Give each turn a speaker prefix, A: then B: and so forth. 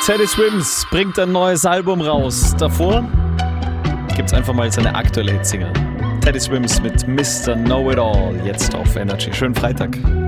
A: Teddy Swims bringt ein neues Album raus. Davor gibt's einfach mal seine aktuelle Hitsingle. Teddy Swims mit Mr. Know-It-All, jetzt auf Energy. Schönen Freitag.